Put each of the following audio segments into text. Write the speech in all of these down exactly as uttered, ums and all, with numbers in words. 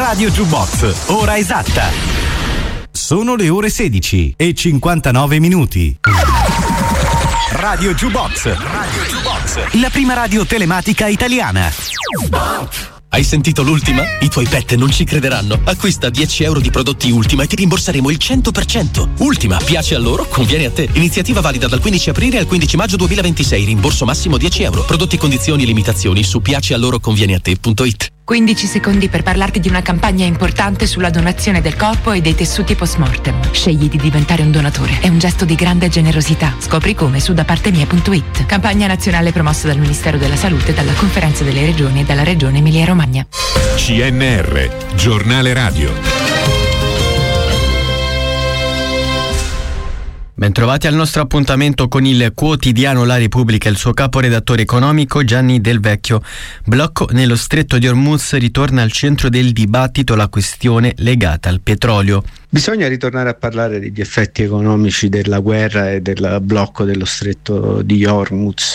Radio Jukebox, ora esatta. Sono le ore sedici e cinquantanove minuti. Radio Jukebox, Radio Jukebox, la prima radio telematica italiana. Hai sentito l'ultima? I tuoi pet non ci crederanno. Acquista dieci euro di prodotti Ultima e ti rimborseremo il cento per cento. Ultima, piace a loro, conviene a te. Iniziativa valida dal quindici aprile al quindici maggio duemilaventisei. Rimborso massimo dieci euro. Prodotti, condizioni e limitazioni su piacealoroconvieniate punto it. quindici secondi per parlarti di una campagna importante sulla donazione del corpo e dei tessuti post-mortem. Scegli di diventare un donatore. È un gesto di grande generosità. Scopri come su da parte mia punto it. Campagna nazionale promossa dal Ministero della Salute, dalla Conferenza delle Regioni e dalla Regione Emilia-Romagna. C N R, giornale radio. Bentrovati al nostro appuntamento con il quotidiano La Repubblica e il suo caporedattore economico Gianni Del Vecchio. Blocco nello stretto di Hormuz, ritorna al centro del dibattito la questione legata al petrolio. Bisogna ritornare a parlare degli effetti economici della guerra e del blocco dello stretto di Hormuz,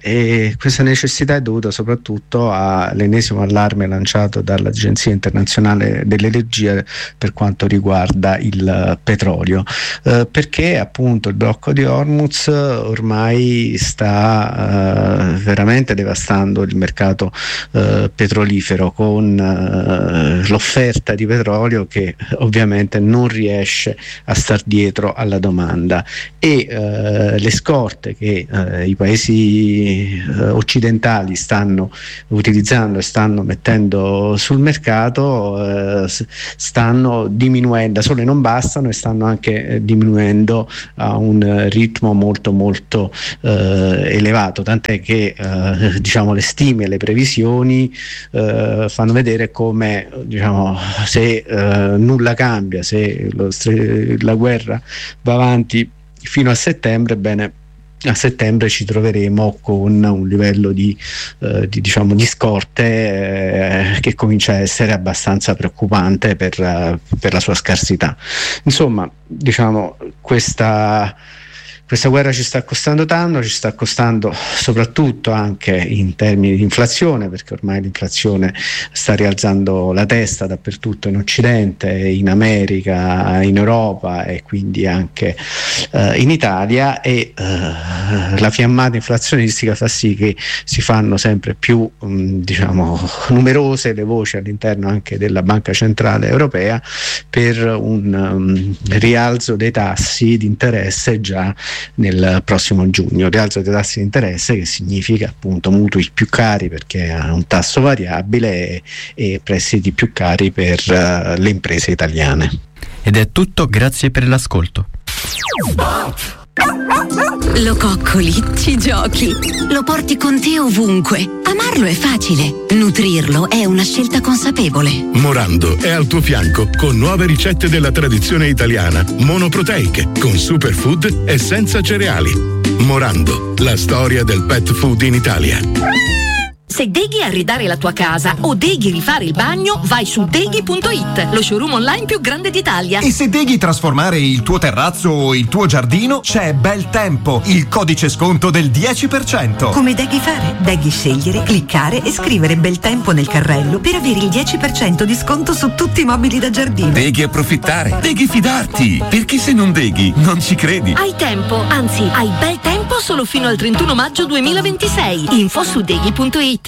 e questa necessità è dovuta soprattutto all'ennesimo allarme lanciato dall'Agenzia Internazionale dell'Energia per quanto riguarda il petrolio, eh, perché appunto il blocco di Hormuz ormai sta eh, veramente devastando il mercato eh, petrolifero, con eh, l'offerta di petrolio che ovviamente non non riesce a star dietro alla domanda, e eh, le scorte che eh, i paesi eh, occidentali stanno utilizzando e stanno mettendo sul mercato eh, stanno diminuendo, da sole non bastano e stanno anche eh, diminuendo a un ritmo molto molto eh, elevato, tant'è che eh, diciamo le stime e le previsioni eh, fanno vedere come, diciamo, se eh, nulla cambia, se Lo, la guerra va avanti fino a settembre, bene, a settembre ci troveremo con un livello di, eh, di, diciamo, di scorte eh, che comincia a essere abbastanza preoccupante per, uh, per la sua scarsità. Insomma, diciamo, questa Questa guerra ci sta costando tanto, ci sta costando soprattutto anche in termini di inflazione, perché ormai l'inflazione sta rialzando la testa dappertutto in Occidente, in America, in Europa e quindi anche eh, in Italia, e eh, la fiammata inflazionistica fa sì che si fanno sempre più mh, diciamo numerose le voci all'interno anche della Banca Centrale Europea per un um, rialzo dei tassi di interesse già nel prossimo giugno. Rialzo dei tassi di interesse che significa appunto mutui più cari perché ha un tasso variabile e, e prestiti più cari per uh, le imprese italiane. Ed è tutto, grazie per l'ascolto. Lo coccoli, ci giochi, lo porti con te ovunque. Amarlo è facile, nutrirlo è una scelta consapevole. Morando è al tuo fianco con nuove ricette della tradizione italiana, monoproteiche, con superfood e senza cereali. Morando, la storia del pet food in Italia. Se deghi arredare la tua casa o deghi rifare il bagno, vai su deghi punto it, lo showroom online più grande d'Italia. E se deghi trasformare il tuo terrazzo o il tuo giardino, c'è Bel Tempo, il codice sconto del dieci per cento. Come deghi fare? Deghi scegliere, cliccare e scrivere Bel Tempo nel carrello per avere il dieci per cento di sconto su tutti i mobili da giardino. Deghi approfittare, deghi fidarti, perché se non deghi non ci credi. Hai tempo, anzi hai bel tempo solo fino al trentuno maggio duemilaventisei. Info su deghi punto it.